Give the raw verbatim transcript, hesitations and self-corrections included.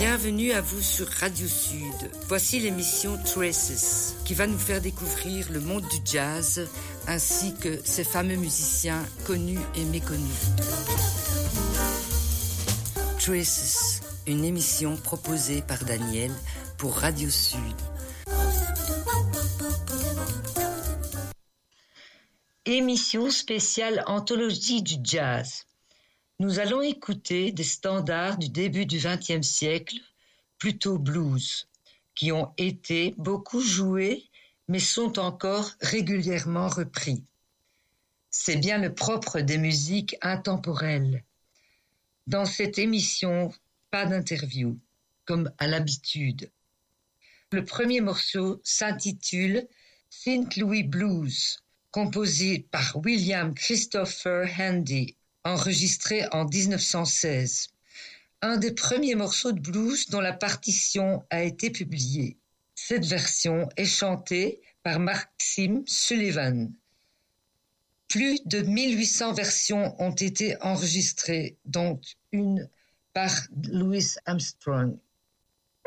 Bienvenue à vous sur Radio Sud. Voici l'émission Traces qui va nous faire découvrir le monde du jazz ainsi que ses fameux musiciens connus et méconnus. Traces, une émission proposée par Daniel pour Radio Sud. Émission spéciale anthologie du jazz. Nous allons écouter des standards du début du vingtième siècle, plutôt blues, qui ont été beaucoup joués, mais sont encore régulièrement repris. C'est bien le propre des musiques intemporelles. Dans cette émission, pas d'interview, comme à l'habitude. Le premier morceau s'intitule Saint Louis Blues, composé par William Christopher Handy, enregistré en dix-neuf cent seize. Un des premiers morceaux de blues dont la partition a été publiée. Cette version est chantée par Maxime Sullivan. Plus de mille huit cents versions ont été enregistrées, dont une par Louis Armstrong.